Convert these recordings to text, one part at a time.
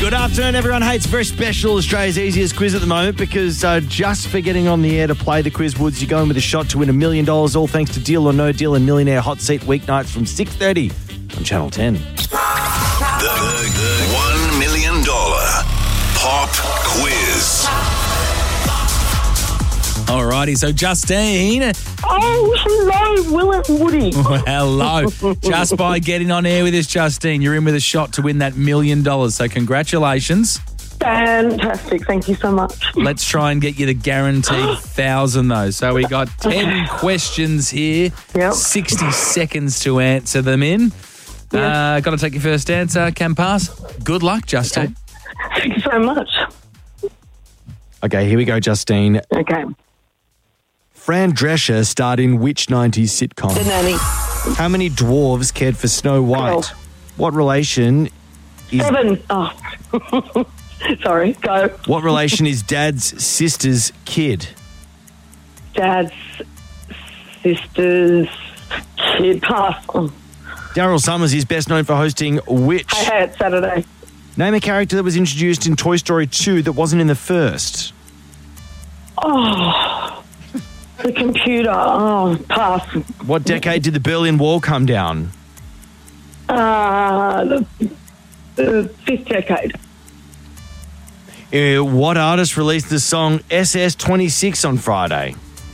Good afternoon, everyone. Hey, it's very special Australia's easiest quiz at the moment because just for getting on the air to play the quiz, Woods, you're going with a shot to win $1 million, all thanks to Deal or No Deal and Millionaire Hot Seat weeknights from 6:30 on Channel 10. The $1 million pop quiz. Alrighty, so Justine. Oh, hello, Will and Woody. Hello. Just by getting on air with us, Justine, you're in with a shot to win that $1 million. So congratulations. Fantastic. Thank you so much. Let's try and get you the guaranteed 1,000 though. So we got 10 questions here. Yep. 60 seconds to answer them in. Got to take your first answer. Can pass. Good luck, Justine. Thank you so much. Okay, here we go, Justine. Okay. Fran Drescher starred in which 90s sitcom? The Nanny. How many dwarves cared for Snow White? 12. What relation is 7. Oh. Sorry, go. What relation is Dad's sister's kid? Dad's sister's kid. Pass. Oh. Daryl Summers is best known for hosting which? Hey, it's Saturday. Name a character that was introduced in Toy Story 2 that wasn't in the first. Oh, the computer. Oh, pass. What decade did the Berlin Wall come down? The 5th decade. What artist released the song SS26 on Friday?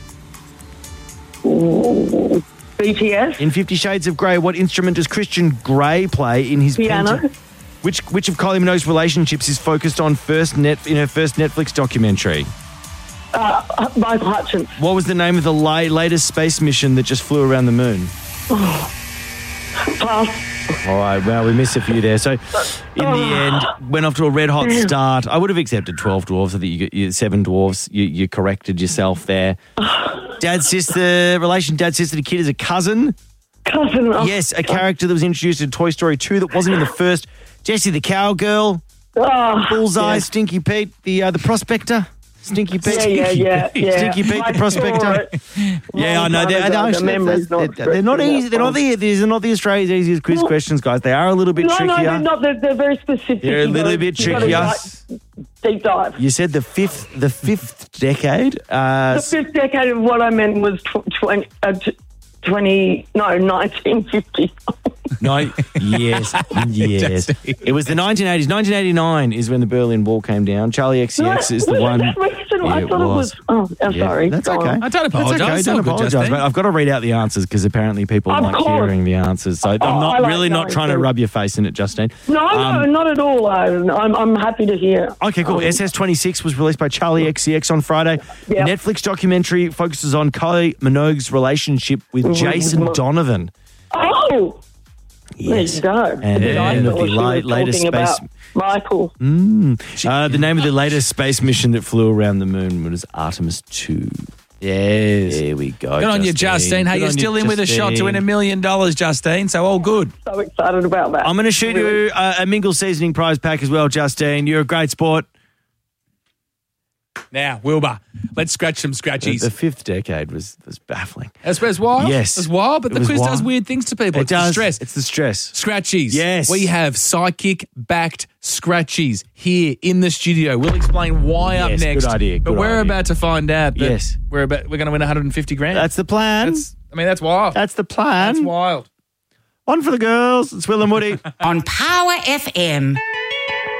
Ooh, BTS. In 50 Shades of Grey, what instrument does Christian Grey play in his Piano. Which of Kylie Minogue's relationships is focused on in her first Netflix documentary? Michael Hutchins. What was the name of the latest space mission that just flew around the moon? Pass. All right, well, we missed a few there. So, in the end, went off to a red-hot start. I would have accepted 12 dwarves. I think you 7 dwarves. You corrected yourself there. Dad's sister to kid is a cousin. Cousin. Oh. Yes, a character that was introduced in Toy Story 2 that wasn't in the first. Jessie the Cowgirl. Bullseye, yeah. Stinky Pete, the prospector. Stinky Pete. Yeah. Stinky Pete, the prospector. Yeah, I know. They're not easy. They're not the Australia's easiest quiz questions, guys. They are a little bit trickier. No, they're not. They're very specific. They're a little bit trickier. Deep dive. You said the fifth decade. The 5th decade of what I meant was 1950. No, yes. It was the 1980s. 1989 is when the Berlin Wall came down. Charlie XCX is the one. That recent? I thought it was. Oh, I'm sorry. That's Go okay. on. I don't apologise. That's okay. Don't apologise, mate. I've got to read out the answers because apparently people Of like course. hearing the answers. So I'm not like not trying to knowing rub your face in it, Justine. No, not at all. I'm happy to hear. Okay, cool. SS26 was released by Charlie XCX on Friday. Yep. Netflix documentary focuses on Kylie Minogue's relationship with Jason Donovan. Oh, Yes. there you go. And the I name of thought the she was latest talking space. about Michael. The name of the latest space mission that flew around the moon was Artemis 2. Yes. There we go. Good on you, Justine. Hey, you're still in with a shot to win $1 million, Justine, so all good. So excited about that. I'm going to shoot you a Mingle seasoning prize pack as well, Justine. You're a great sport. Now, Wilbur, let's scratch some scratchies. The 5th decade was baffling. It's wild. Yes. It's wild, but It the was quiz wild. does weird things to people. It It's does. the stress. It's the stress. Scratchies. Yes. We have psychic-backed scratchies here in the studio. We'll explain why up Yes, next. good idea, But good we're idea. about to find out that Yes. we're going to win 150 grand. That's the plan. That's wild. That's the plan. That's wild. On for the girls. It's Will and Woody. On Power FM.